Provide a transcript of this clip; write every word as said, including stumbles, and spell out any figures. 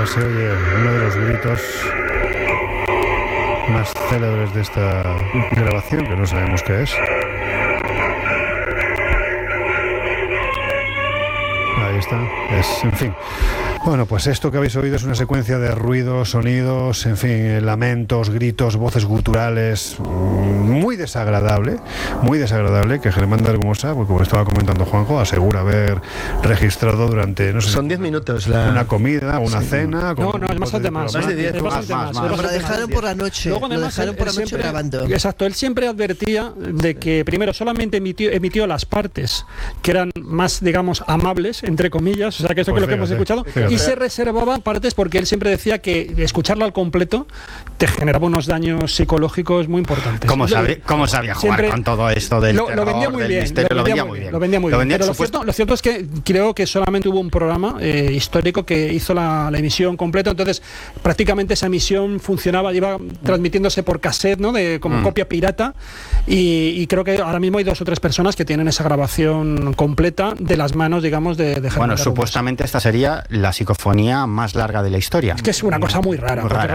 mientras se oye uno de los gritos más célebres de esta grabación, que no sabemos qué es. Ahí está, es, en fin. Bueno, pues esto que habéis oído es una secuencia de ruidos, sonidos, en fin, lamentos, gritos, voces guturales, muy desagradable, muy desagradable, que Germán de Argumosa, porque como estaba comentando Juanjo, asegura haber registrado durante, no sé, son diez minutos la... una comida, una sí. cena. No, no, es bastante más. Más de diez. Lo dejaron por la noche. Luego, además, lo dejaron por la noche siempre, grabando. Exacto, él siempre advertía de que primero solamente emitió, emitió las partes que eran más, digamos, amables, entre comillas, o sea, que esto pues que es lo que hemos escuchado, fíjate. Y se reservaba partes porque él siempre decía que escucharlo al completo te generaba unos daños psicológicos muy importantes. ¿Cómo, sabe, cómo sabía jugar siempre, con todo esto del lo, terror, lo vendía muy del bien, misterio? Lo vendía muy bien. Lo vendía muy bien. Pero lo cierto, lo cierto es que creo que solamente hubo un programa eh, histórico que hizo la, la emisión completa, entonces prácticamente esa emisión funcionaba, iba transmitiéndose por cassette, ¿no? De, como mm. copia pirata, y, y creo que ahora mismo hay dos o tres personas que tienen esa grabación completa de las manos, digamos, de, de Bueno, supuestamente esta sería la psicofonía más larga de la historia. Es que es una cosa muy rara. Muy rara